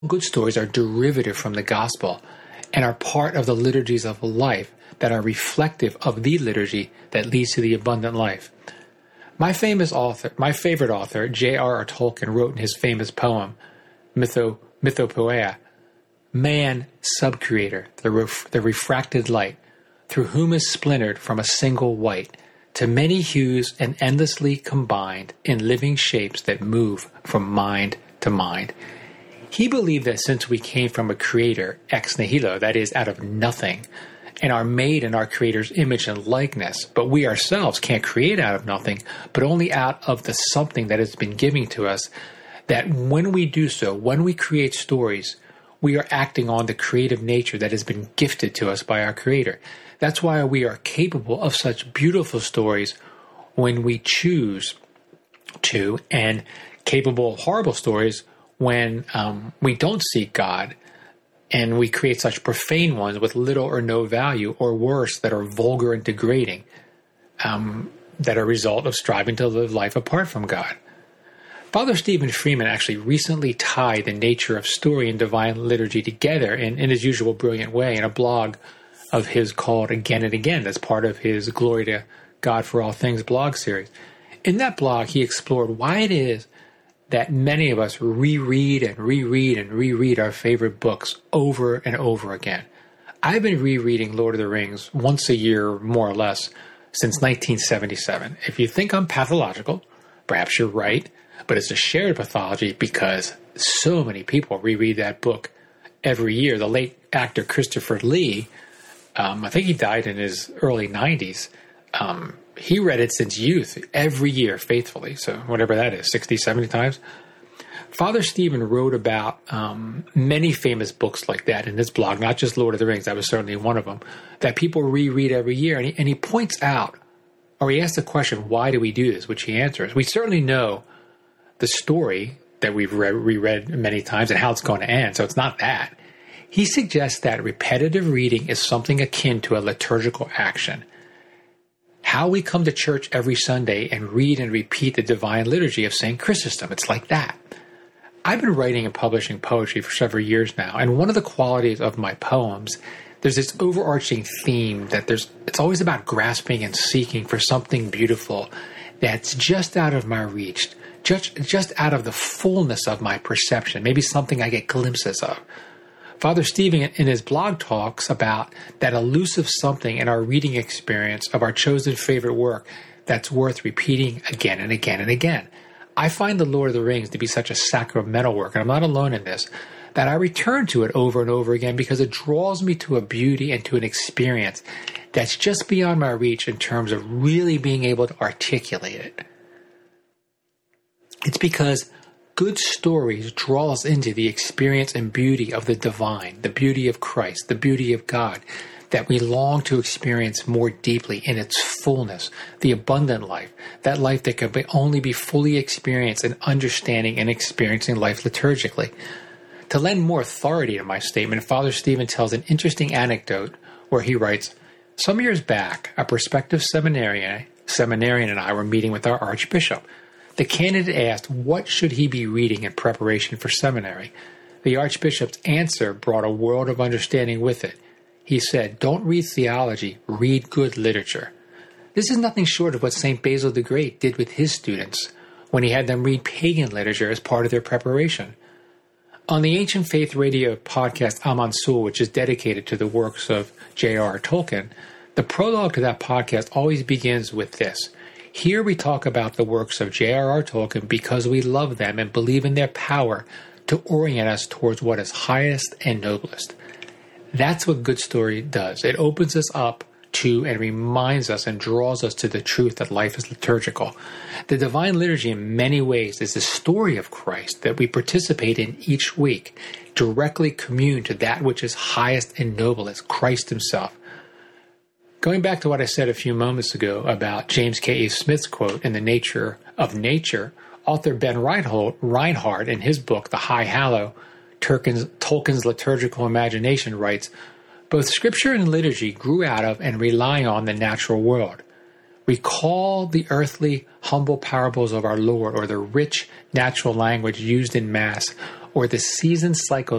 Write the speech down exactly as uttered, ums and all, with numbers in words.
Good stories are derivative from the gospel and are part of the liturgies of life that are reflective of the liturgy that leads to the abundant life. My famous author, my favorite author, J R R Tolkien, wrote in his famous poem, Mytho, Mythopoeia, man, subcreator, the, ref, the refracted light, through whom is splintered from a single white, to many hues and endlessly combined in living shapes that move from mind to mind. He believed that since we came from a creator, ex nihilo, that is, out of nothing, and are made in our creator's image and likeness, but we ourselves can't create out of nothing, but only out of the something that has been given to us, that when we do so, when we create stories, we are acting on the creative nature that has been gifted to us by our creator. That's why we are capable of such beautiful stories when we choose to, and capable of horrible stories when um, we don't seek God, and we create such profane ones with little or no value, or worse, that are vulgar and degrading, um, that are a result of striving to live life apart from God. Father Stephen Freeman actually recently tied the nature of story and divine liturgy together in, in his usual brilliant way in a blog of his called Again and Again, that's part of his Glory to God for All Things blog series. In that blog, he explored why it is that many of us reread and reread and reread our favorite books over and over again. I've been rereading Lord of the Rings once a year, more or less, since nineteen seventy-seven. If you think I'm pathological, perhaps you're right, but it's a shared pathology because so many people reread that book every year. The late actor Christopher Lee, um, I think he died in his early nineties, um, he read it since youth, every year, faithfully. So whatever that is, sixty, seventy times. Father Stephen wrote about um, many famous books like that in his blog, not just Lord of the Rings, that was certainly one of them, that people reread every year. And he, and he points out, or he asks the question, why do we do this, which he answers. We certainly know the story that we've read, reread many times and how it's going to end, so it's not that. He suggests that repetitive reading is something akin to a liturgical action. How we come to church every Sunday and read and repeat the divine liturgy of Saint Chrysostom. It's like that. I've been writing and publishing poetry for several years now, and one of the qualities of my poems, there's this overarching theme that there's it's always about grasping and seeking for something beautiful that's just out of my reach, just, just out of the fullness of my perception, maybe something I get glimpses of. Father Stephen in his blog talks about that elusive something in our reading experience of our chosen favorite work that's worth repeating again and again and again. I find The Lord of the Rings to be such a sacramental work, and I'm not alone in this, that I return to it over and over again because it draws me to a beauty and to an experience that's just beyond my reach in terms of really being able to articulate it. It's because good stories draw us into the experience and beauty of the divine, the beauty of Christ, the beauty of God, that we long to experience more deeply in its fullness, the abundant life, that life that can be only be fully experienced in understanding and experiencing life liturgically. To lend more authority to my statement, Father Stephen tells an interesting anecdote where he writes, "Some years back, a prospective seminarian, seminarian and I were meeting with our archbishop. The candidate asked what should he be reading in preparation for seminary. The archbishop's answer brought a world of understanding with it. He said, 'Don't read theology, read good literature.' This is nothing short of what Saint Basil the Great did with his students when he had them read pagan literature as part of their preparation. On the Ancient Faith Radio podcast Amansul, which is dedicated to the works of J R R Tolkien, the prologue to that podcast always begins with this. Here we talk about the works of J R R Tolkien because we love them and believe in their power to orient us towards what is highest and noblest. That's what good story does. It opens us up to and reminds us and draws us to the truth that life is liturgical. The divine liturgy in many ways is the story of Christ that we participate in each week, directly commune to that which is highest and noblest, Christ himself. Going back to what I said a few moments ago about James K A. Smith's quote in The Nature of Nature, author Ben Reinhold, Reinhardt, in his book, The High Hallow, Tolkien's, Tolkien's Liturgical Imagination, writes, both scripture and liturgy grew out of and rely on the natural world. Recall the earthly, humble parables of our Lord or the rich natural language used in Mass or the season cycle